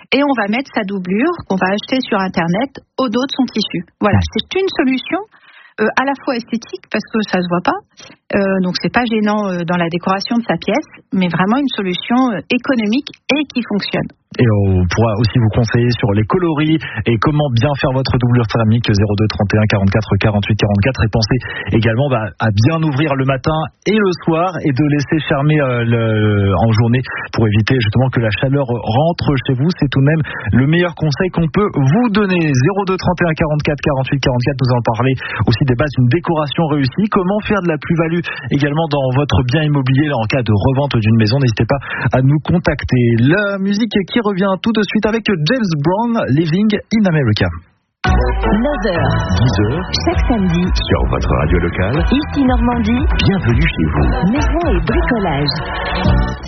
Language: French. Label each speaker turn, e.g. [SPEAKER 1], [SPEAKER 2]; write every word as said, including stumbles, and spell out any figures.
[SPEAKER 1] et on va mettre sa doublure qu'on va acheter sur Internet au dos de son tissu. Voilà, c'est une solution euh, à la fois esthétique parce que ça se voit pas, euh, donc c'est pas gênant euh, dans la décoration de sa pièce, mais vraiment une solution euh, économique et qui fonctionne.
[SPEAKER 2] Et on pourra aussi vous conseiller sur les coloris et comment bien faire votre doublure céramique zéro deux trente et un quarante-quatre quarante-huit quarante-quatre et pensez également bah, à bien ouvrir le matin et le soir et de laisser fermer euh, le, en journée pour éviter justement que la chaleur rentre chez vous. C'est tout de même le meilleur conseil qu'on peut vous donner. zéro deux trente et un quarante-quatre quarante-huit quarante-quatre, nous allons parler aussi des bases d'une décoration réussie. Comment faire de la plus-value également dans votre bien immobilier là, en cas de revente d'une maison. N'hésitez pas à nous contacter. La musique qui revient tout de suite avec James Brown, Living in America.
[SPEAKER 3] neuf heures,
[SPEAKER 2] dix heures,
[SPEAKER 3] chaque samedi,
[SPEAKER 2] sur votre radio locale.
[SPEAKER 3] ici Normandie,
[SPEAKER 2] Bienvenue chez vous.
[SPEAKER 3] maison et bricolage.